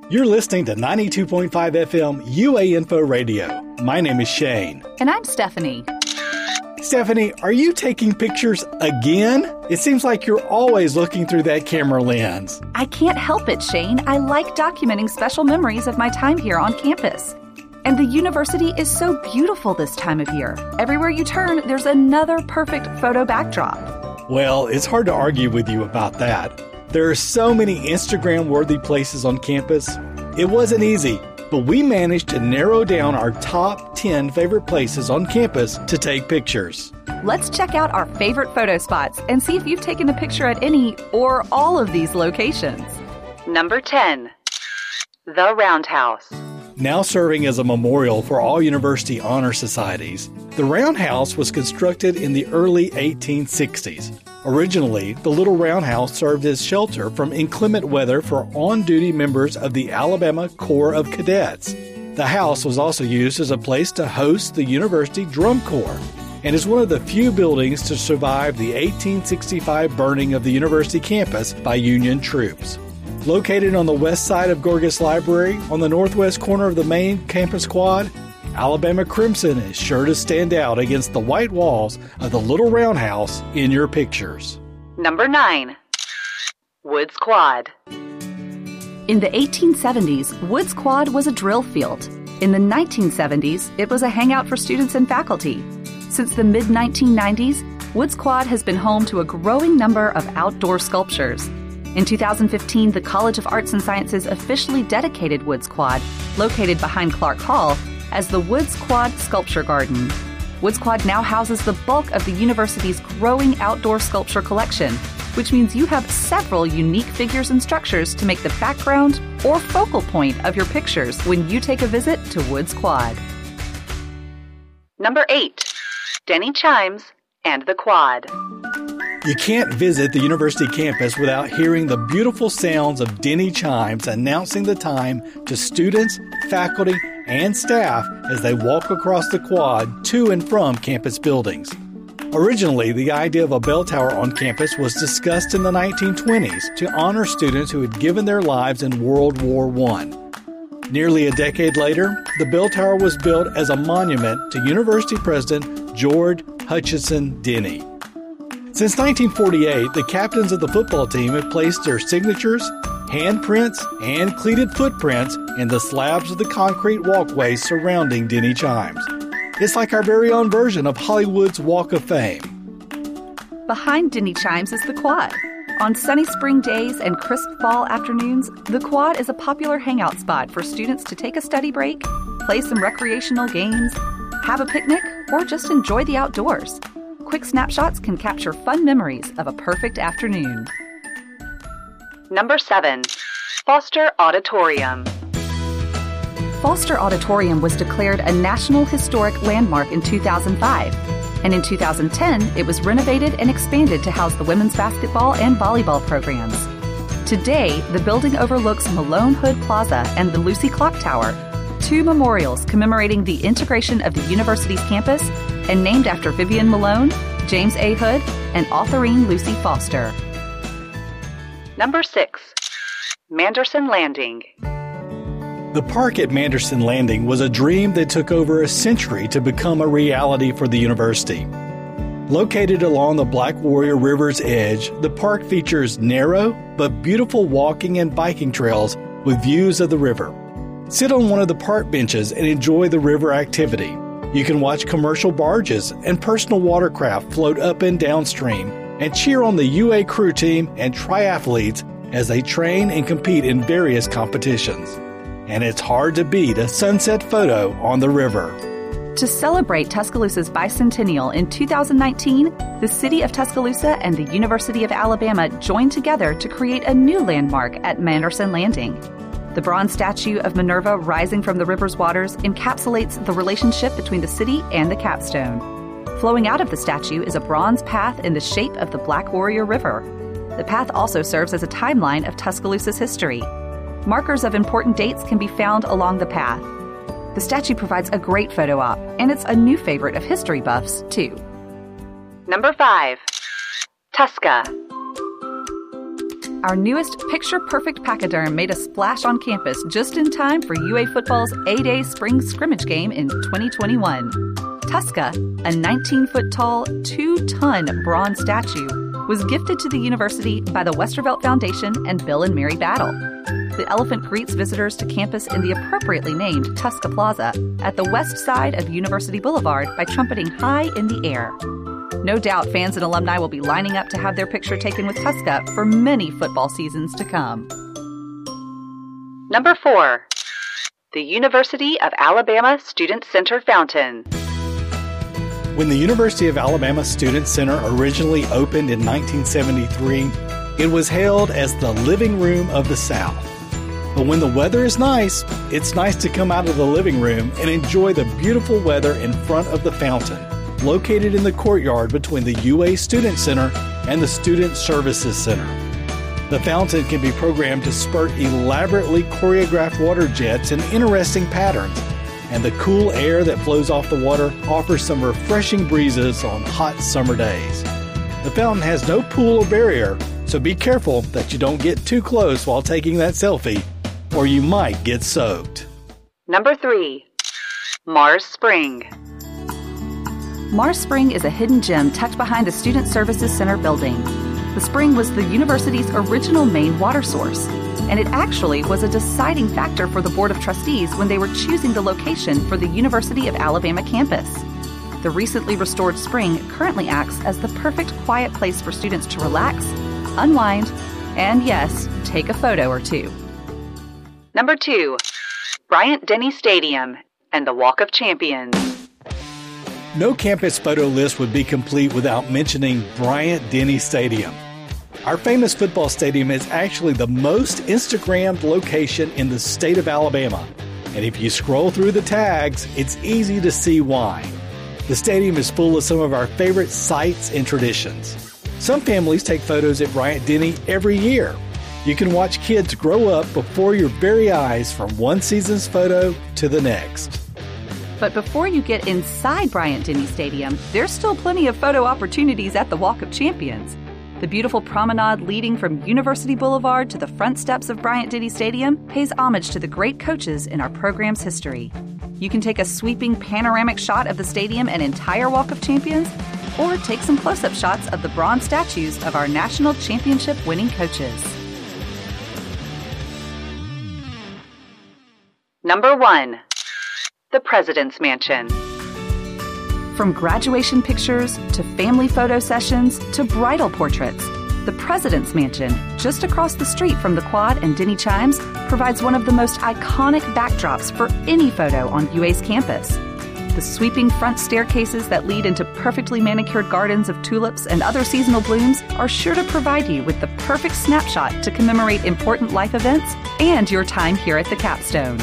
You're listening to 92.5 FM UA Info Radio. My name is Shane. And I'm Stephanie. Stephanie, are you taking pictures again? It seems like you're always looking through that camera lens. I can't help it, Shane. I like documenting special memories of my time here on campus. And the university is so beautiful this time of year. Everywhere you turn, there's another perfect photo backdrop. Well, it's hard to argue with you about that. There are so many Instagram-worthy places on campus. It wasn't easy, but we managed to narrow down our top 10 favorite places on campus to take pictures. Let's check out our favorite photo spots and see if you've taken a picture at any or all of these locations. Number 10, the Roundhouse. Now serving as a memorial for all university honor societies, the Roundhouse was constructed in the early 1860s. Originally, the little roundhouse served as shelter from inclement weather for on-duty members of the Alabama Corps of Cadets. The house was also used as a place to host the University Drum Corps and is one of the few buildings to survive the 1865 burning of the university campus by Union troops. Located on the west side of Gorgas Library, on the northwest corner of the main campus quad, Alabama Crimson is sure to stand out against the white walls of the little roundhouse in your pictures. Number 9, Woods Quad. In the 1870s, Woods Quad was a drill field. In the 1970s, it was a hangout for students and faculty. Since the mid-1990s, Woods Quad has been home to a growing number of outdoor sculptures. In 2015, the College of Arts and Sciences officially dedicated Woods Quad, located behind Clark Hall, as the Woods Quad Sculpture Garden. Woods Quad now houses the bulk of the university's growing outdoor sculpture collection, which means you have several unique figures and structures to make the background or focal point of your pictures when you take a visit to Woods Quad. Number 8, Denny Chimes and the Quad. You can't visit the university campus without hearing the beautiful sounds of Denny chimes announcing the time to students, faculty, and staff as they walk across the quad to and from campus buildings. Originally, the idea of a bell tower on campus was discussed in the 1920s to honor students who had given their lives in World War I. Nearly a decade later, the bell tower was built as a monument to University President George Hutchinson Denny. Since 1948, the captains of the football team have placed their signatures, handprints, and cleated footprints in the slabs of the concrete walkways surrounding Denny Chimes. It's like our very own version of Hollywood's Walk of Fame. Behind Denny Chimes is the Quad. On sunny spring days and crisp fall afternoons, the Quad is a popular hangout spot for students to take a study break, play some recreational games, have a picnic, or just enjoy the outdoors. Quick snapshots can capture fun memories of a perfect afternoon. Number 7, Foster Auditorium. Foster Auditorium was declared a National Historic Landmark in 2005, and in 2010 it was renovated and expanded to house the women's basketball and volleyball programs. Today, the building overlooks Malone Hood Plaza and the Lucy Clock Tower, two memorials commemorating the integration of the university's campus and named after Vivian Malone, James A. Hood, and authorine Lucy Foster. Number 6, Manderson Landing. The park at Manderson Landing was a dream that took over a century to become a reality for the university. Located along the Black Warrior River's edge, the park features narrow but beautiful walking and biking trails with views of the river. Sit on one of the park benches and enjoy the river activity. You can watch commercial barges and personal watercraft float up and downstream and cheer on the UA crew team and triathletes as they train and compete in various competitions. And it's hard to beat a sunset photo on the river. To celebrate Tuscaloosa's bicentennial in 2019, the City of Tuscaloosa and the University of Alabama joined together to create a new landmark at Manderson Landing. The bronze statue of Minerva rising from the river's waters encapsulates the relationship between the city and the capstone. Flowing out of the statue is a bronze path in the shape of the Black Warrior River. The path also serves as a timeline of Tuscaloosa's history. Markers of important dates can be found along the path. The statue provides a great photo op, and it's a new favorite of history buffs, too. Number 5, Tusca. Our newest picture-perfect pachyderm made a splash on campus just in time for UA football's A-Day spring scrimmage game in 2021. Tuska, a 19-foot-tall, 2-ton bronze statue, was gifted to the university by the Westervelt Foundation and Bill and Mary Battle. The elephant greets visitors to campus in the appropriately named Tuska Plaza at the west side of University Boulevard by trumpeting high in the air. No doubt fans and alumni will be lining up to have their picture taken with Tuska for many football seasons to come. Number 4. The University of Alabama Student Center Fountain. When the University of Alabama Student Center originally opened in 1973, it was hailed as the living room of the South. But when the weather is nice, it's nice to come out of the living room and enjoy the beautiful weather in front of the fountain, located in the courtyard between the UA Student Center and the Student Services Center. The fountain can be programmed to spurt elaborately choreographed water jets in interesting patterns, and the cool air that flows off the water offers some refreshing breezes on hot summer days. The fountain has no pool or barrier, so be careful that you don't get too close while taking that selfie, or you might get soaked. Number 3. Mars Spring. Mars Spring is a hidden gem tucked behind the Student Services Center building. The spring was the university's original main water source, and it actually was a deciding factor for the Board of Trustees when they were choosing the location for the University of Alabama campus. The recently restored spring currently acts as the perfect quiet place for students to relax, unwind, and yes, take a photo or two. Number 2. Bryant-Denny Stadium and the Walk of Champions. No campus photo list would be complete without mentioning Bryant-Denny Stadium. Our famous football stadium is actually the most Instagrammed location in the state of Alabama. And if you scroll through the tags, it's easy to see why. The stadium is full of some of our favorite sights and traditions. Some families take photos at Bryant-Denny every year. You can watch kids grow up before your very eyes from one season's photo to the next. But before you get inside Bryant-Denny Stadium, there's still plenty of photo opportunities at the Walk of Champions. The beautiful promenade leading from University Boulevard to the front steps of Bryant-Denny Stadium pays homage to the great coaches in our program's history. You can take a sweeping panoramic shot of the stadium and entire Walk of Champions, or take some close-up shots of the bronze statues of our national championship-winning coaches. Number 1. The President's Mansion. From graduation pictures to family photo sessions to bridal portraits, the President's Mansion, just across the street from the Quad and Denny Chimes, provides one of the most iconic backdrops for any photo on UA's campus. The sweeping front staircases that lead into perfectly manicured gardens of tulips and other seasonal blooms are sure to provide you with the perfect snapshot to commemorate important life events and your time here at the Capstone.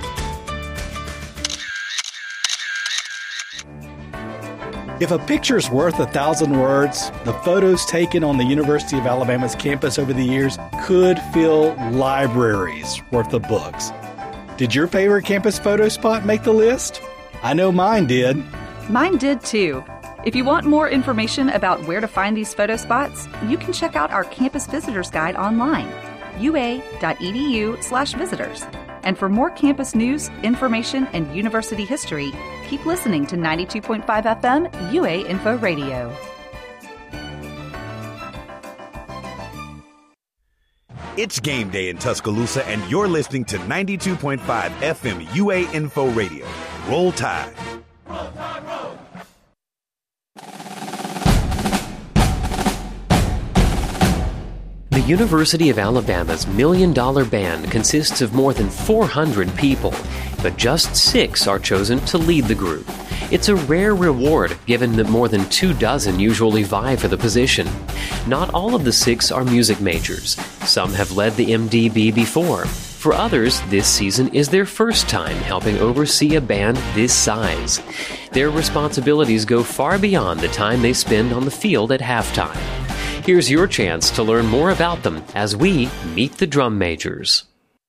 If a picture's worth 1,000 words, the photos taken on the University of Alabama's campus over the years could fill libraries worth of books. Did your favorite campus photo spot make the list? I know mine did. Mine did too. If you want more information about where to find these photo spots, you can check out our Campus Visitors Guide online, ua.edu/visitors. And for more campus news, information, and university history, keep listening to 92.5 FM UA Info Radio. It's game day in Tuscaloosa, and you're listening to 92.5 FM UA Info Radio. Roll Tide. Roll Tide, roll. The University of Alabama's $1 Million Band consists of more than 400 people, but just 6 are chosen to lead the group. It's a rare reward, given that more than 24 usually vie for the position. Not all of the 6 are music majors. Some have led the MDB before. For others, this season is their first time helping oversee a band this size. Their responsibilities go far beyond the time they spend on the field at halftime. Here's your chance to learn more about them as we meet the drum majors.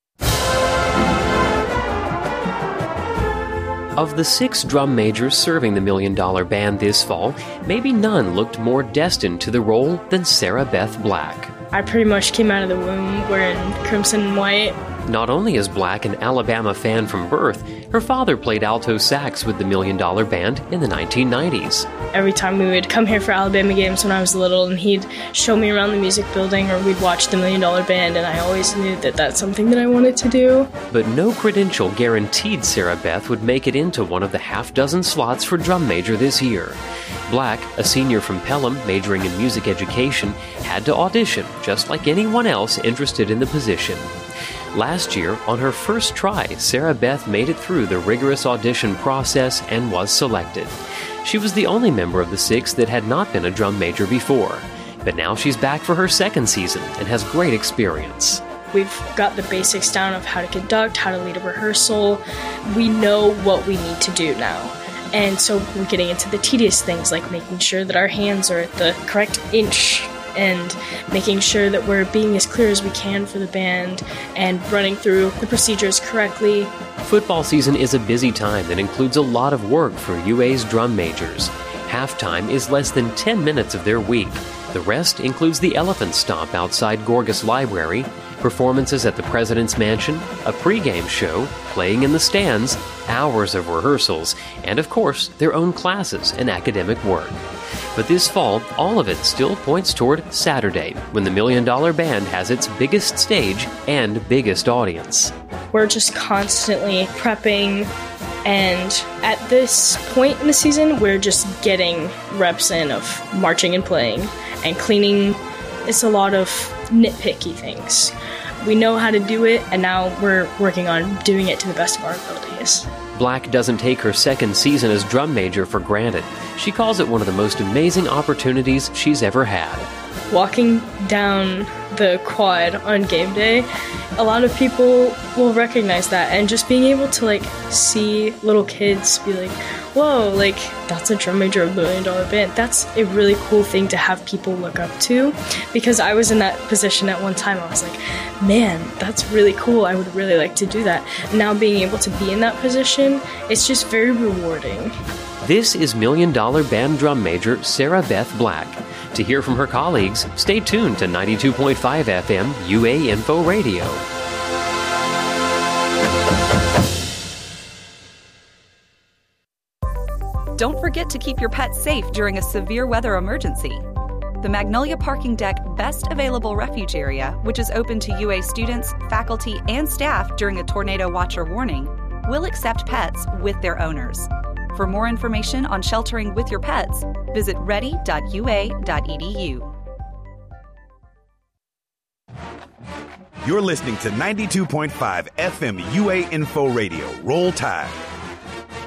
Of the 6 drum majors serving the $1 Million Band this fall, maybe none looked more destined to the role than Sarah Beth Black. I pretty much came out of the womb wearing crimson and white. Not only is Black an Alabama fan from birth, her father played alto sax with the $1 Million Band in the 1990s. Every time we would come here for Alabama games when I was little, and he'd show me around the music building, or we'd watch the $1 Million Band, and I always knew that that's something that I wanted to do. But no credential guaranteed Sarah Beth would make it into one of the half-dozen slots for drum major this year. Black, a senior from Pelham majoring in music education, had to audition just like anyone else interested in the position. Last year, on her first try, Sarah Beth made it through the rigorous audition process and was selected. She was the only member of the six that had not been a drum major before, but now she's back for her second season and has great experience. We've got the basics down of how to conduct, how to lead a rehearsal. We know what we need to do now. And so we're getting into the tedious things, like making sure that our hands are at the correct inch and making sure that we're being as clear as we can for the band and running through the procedures correctly. Football season is a busy time that includes a lot of work for UA's drum majors. Halftime is less than 10 minutes of their week. The rest includes the Elephant Stomp outside Gorgas Library, performances at the President's Mansion, a pregame show, playing in the stands, hours of rehearsals, and of course, their own classes and academic work. But this fall, all of it still points toward Saturday, when the $1 Million Band has its biggest stage and biggest audience. We're just constantly prepping, and at this point in the season, we're just getting reps in of marching and playing and cleaning. It's a lot of nitpicky things. We know how to do it, and now we're working on doing it to the best of our abilities. Black doesn't take her second season as drum major for granted. She calls it one of the most amazing opportunities she's ever had. Walking down the quad on game day, a lot of people will recognize that, and just being able to see little kids be like, whoa, that's a drum major of the $1 Million Band. That's a really cool thing to have people look up to, because I was in that position at one time. I was like, man, that's really cool. I would really like to do that. Now being able to be in that position, it's just very rewarding. This is $1 Million Band drum major Sarah Beth Black. To hear from her colleagues, stay tuned to 92.5 FM UA Info Radio. Don't forget to keep your pets safe during a severe weather emergency. The Magnolia Parking Deck Best Available Refuge Area, which is open to UA students, faculty, and staff during a tornado watch or warning, will accept pets with their owners. For more information on sheltering with your pets, visit ready.ua.edu. You're listening to 92.5 FM UA Info Radio. Roll Tide.